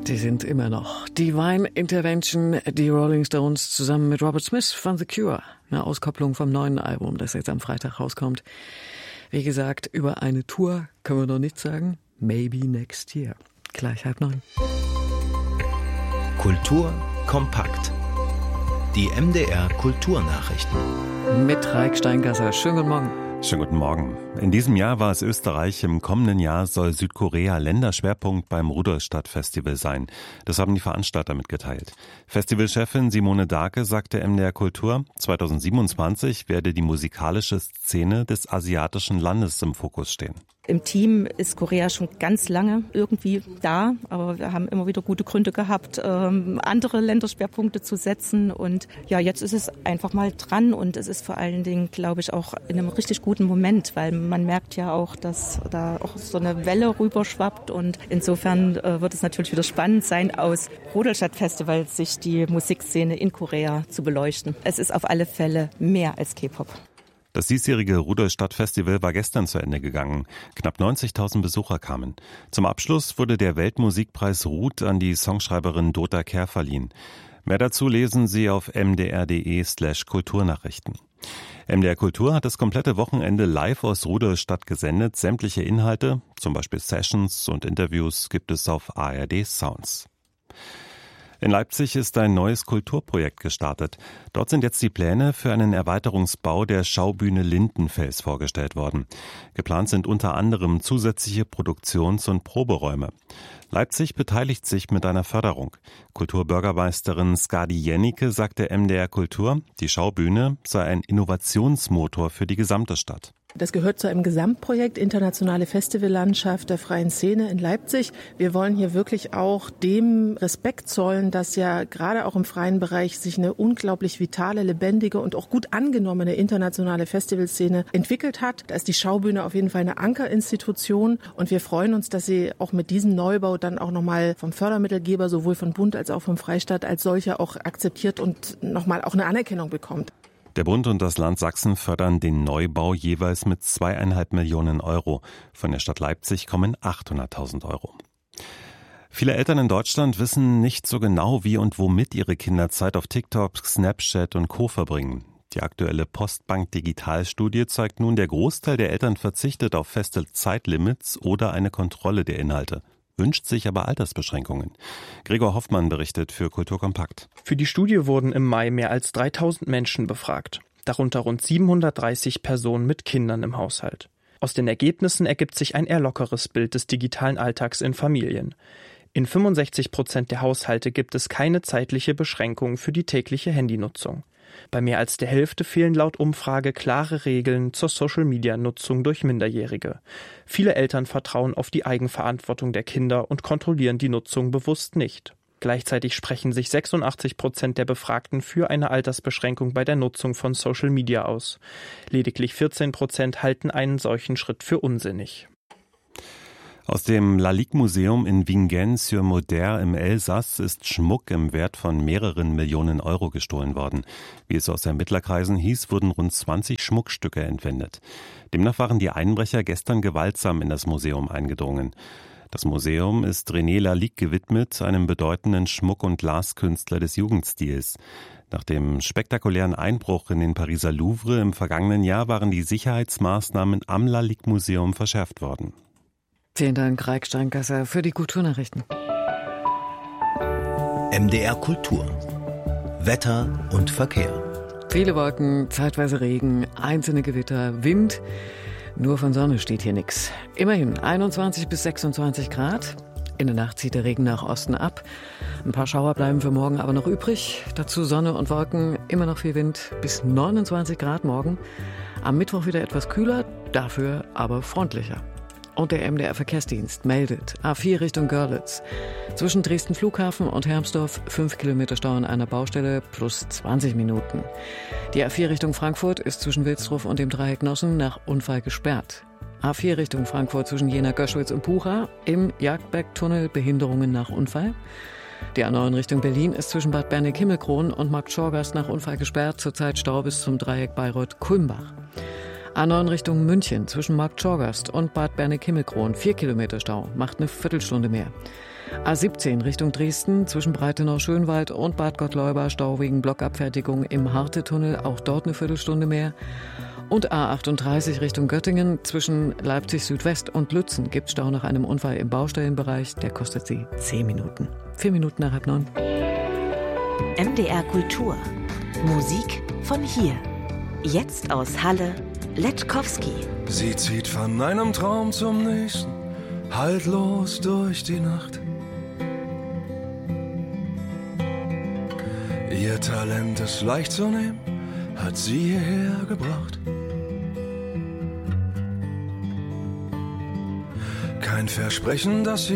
Die sind immer noch. Divine Intervention, die Rolling Stones zusammen mit Robert Smith von The Cure. Eine Auskopplung vom neuen Album, das jetzt am Freitag rauskommt. Wie gesagt, über eine Tour können wir noch nichts sagen. Maybe next year. Gleich 8:30. Kultur kompakt. Die MDR Kulturnachrichten. Mit Raik Steingasser. Schönen guten Morgen. Schönen guten Morgen. In diesem Jahr war es Österreich, im kommenden Jahr soll Südkorea Länderschwerpunkt beim Rudolstadt-Festival sein. Das haben die Veranstalter mitgeteilt. Festivalchefin Simone Dahlke sagte MDR Kultur, 2027 werde die musikalische Szene des asiatischen Landes im Fokus stehen. Im Team ist Korea schon ganz lange irgendwie da, aber wir haben immer wieder gute Gründe gehabt, andere Länderschwerpunkte zu setzen. Und ja, jetzt ist es einfach mal dran und es ist vor allen Dingen, glaube ich, auch in einem richtig guten Moment, weil man merkt ja auch, dass da auch so eine Welle rüberschwappt. Und insofern wird es natürlich wieder spannend sein, aus Rudolstadt-Festival sich die Musikszene in Korea zu beleuchten. Es ist auf alle Fälle mehr als K-Pop. Das diesjährige Rudolstadt-Festival war gestern zu Ende gegangen. Knapp 90.000 Besucher kamen. Zum Abschluss wurde der Weltmusikpreis Rud an die Songschreiberin Dota Kehr verliehen. Mehr dazu lesen Sie auf mdr.de/Kulturnachrichten. MDR Kultur hat das komplette Wochenende live aus Rudolstadt gesendet. Sämtliche Inhalte, zum Beispiel Sessions und Interviews, gibt es auf ARD Sounds. In Leipzig ist ein neues Kulturprojekt gestartet. Dort sind jetzt die Pläne für einen Erweiterungsbau der Schaubühne Lindenfels vorgestellt worden. Geplant sind unter anderem zusätzliche Produktions- und Proberäume. Leipzig beteiligt sich mit einer Förderung. Kulturbürgermeisterin Skadi Jennike sagte MDR Kultur, die Schaubühne sei ein Innovationsmotor für die gesamte Stadt. Das gehört zu einem Gesamtprojekt Internationale Festivallandschaft der freien Szene in Leipzig. Wir wollen hier wirklich auch dem Respekt zollen, dass ja gerade auch im freien Bereich sich eine unglaublich vitale, lebendige und auch gut angenommene internationale Festivalszene entwickelt hat. Da ist die Schaubühne auf jeden Fall eine Ankerinstitution und wir freuen uns, dass sie auch mit diesem Neubau dann auch nochmal vom Fördermittelgeber, sowohl von Bund als auch vom Freistaat als solcher auch akzeptiert und nochmal auch eine Anerkennung bekommt. Der Bund und das Land Sachsen fördern den Neubau jeweils mit 2,5 Millionen Euro. Von der Stadt Leipzig kommen 800.000 Euro. Viele Eltern in Deutschland wissen nicht so genau, wie und womit ihre Kinder Zeit auf TikTok, Snapchat und Co. verbringen. Die aktuelle Postbank-Digitalstudie zeigt nun, der Großteil der Eltern verzichtet auf feste Zeitlimits oder eine Kontrolle der Inhalte, wünscht sich aber Altersbeschränkungen. Gregor Hoffmann berichtet für Kultur Kompakt. Für die Studie wurden im Mai mehr als 3.000 Menschen befragt, darunter rund 730 Personen mit Kindern im Haushalt. Aus den Ergebnissen ergibt sich ein eher lockeres Bild des digitalen Alltags in Familien. In 65% der Haushalte gibt es keine zeitliche Beschränkung für die tägliche Handynutzung. Bei mehr als der Hälfte fehlen laut Umfrage klare Regeln zur Social-Media-Nutzung durch Minderjährige. Viele Eltern vertrauen auf die Eigenverantwortung der Kinder und kontrollieren die Nutzung bewusst nicht. Gleichzeitig sprechen sich 86% der Befragten für eine Altersbeschränkung bei der Nutzung von Social Media aus. Lediglich 14% halten einen solchen Schritt für unsinnig. Aus dem Lalique-Museum in Vingennes-sur-Moder im Elsass ist Schmuck im Wert von mehreren Millionen Euro gestohlen worden. Wie es aus Ermittlerkreisen hieß, wurden rund 20 Schmuckstücke entwendet. Demnach waren die Einbrecher gestern gewaltsam in das Museum eingedrungen. Das Museum ist René Lalique gewidmet, einem bedeutenden Schmuck- und Glaskünstler des Jugendstils. Nach dem spektakulären Einbruch in den Pariser Louvre im vergangenen Jahr waren die Sicherheitsmaßnahmen am Lalique-Museum verschärft worden. Vielen Dank, Raik Steingasser, für die Kulturnachrichten. MDR Kultur. Wetter und Verkehr. Viele Wolken, zeitweise Regen, einzelne Gewitter, Wind. Nur von Sonne steht hier nichts. Immerhin 21 bis 26 Grad. In der Nacht zieht der Regen nach Osten ab. Ein paar Schauer bleiben für morgen aber noch übrig. Dazu Sonne und Wolken, immer noch viel Wind, bis 29 Grad morgen. Am Mittwoch wieder etwas kühler, dafür aber freundlicher. Und der MDR-Verkehrsdienst meldet A4 Richtung Görlitz. Zwischen Dresden Flughafen und Hermsdorf 5 Kilometer Stau an einer Baustelle plus 20 Minuten. Die A4 Richtung Frankfurt ist zwischen Wilsdruff und dem Dreieck Nossen nach Unfall gesperrt. A4 Richtung Frankfurt zwischen Jena-Göschwitz und Pucha. Im Jagdbergtunnel Behinderungen nach Unfall. Die A9 Richtung Berlin ist zwischen Bad Berneck-Himmelkron und Markt Schorgast nach Unfall gesperrt. Zurzeit Stau bis zum Dreieck Bayreuth-Kulmbach. A9 Richtung München zwischen Marktschorgast und Bad Berneck-Himmelkron 4 Kilometer Stau, macht eine Viertelstunde mehr. A17 Richtung Dresden zwischen Breitenau-Schönwald und Bad Gottleuba Stau wegen Blockabfertigung im Harte-Tunnel, auch dort eine Viertelstunde mehr. Und A38 Richtung Göttingen zwischen Leipzig Südwest und Lützen gibt Stau nach einem Unfall im Baustellenbereich, der kostet Sie 10 Minuten. 4 Minuten nach 8:30. MDR Kultur. Musik von hier. Jetzt aus Halle, Letkowski. Sie zieht von einem Traum zum nächsten, haltlos durch die Nacht. Ihr Talent ist leicht zu nehmen, hat sie hierher gebracht. Kein Versprechen, dass sie